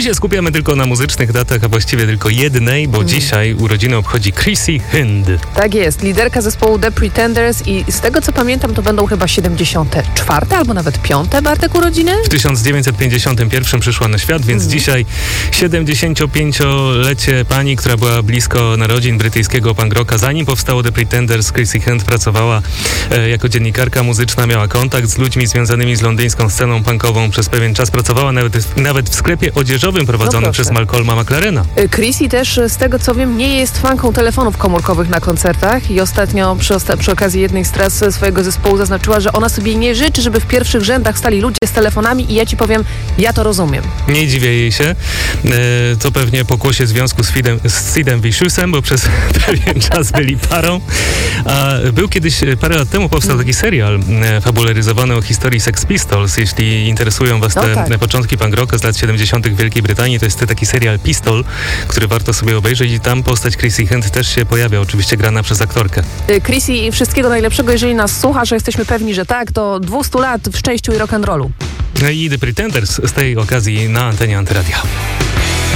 Się skupiamy tylko na muzycznych datach, a właściwie tylko jednej, bo dzisiaj urodziny obchodzi Chrissy Hind. Tak jest, liderka zespołu The Pretenders i z tego co pamiętam to będą chyba 74. albo nawet 5. Bartek urodziny? W 1951 przyszła na świat, więc dzisiaj 75-lecie pani, która była blisko narodzin brytyjskiego punk rocka. Zanim powstało The Pretenders, Chrissy Hind pracowała jako dziennikarka muzyczna, miała kontakt z ludźmi związanymi z londyńską sceną punkową. Przez pewien czas pracowała nawet w sklepie odzieżowym prowadzonym przez Malcolma McLarena. Chrissy też, z tego co wiem, nie jest fanką telefonów komórkowych na koncertach i ostatnio przy okazji jednej z tras swojego zespołu zaznaczyła, że ona sobie nie życzy, żeby w pierwszych rzędach stali ludzie z telefonami i ja ci powiem, ja to rozumiem. Nie dziwię jej się. To pewnie pokłosie związku z Sidem Viciousem, bo przez pewien czas byli parą. A był kiedyś, parę lat temu powstał taki serial fabularyzowany o historii Sex Pistols. Jeśli interesują was te początki punk rocka z lat 70. w Wielkiej Brytanii, to jest taki serial Pistol, który warto sobie obejrzeć i tam postać Chrissy Hind też się pojawia, oczywiście grana przez aktorkę. Chrissy, wszystkiego najlepszego, jeżeli nas słucha, że jesteśmy pewni, że tak, to 200 lat w szczęściu i rock'n'rollu. I The Pretenders z tej okazji na antenie Antyradia.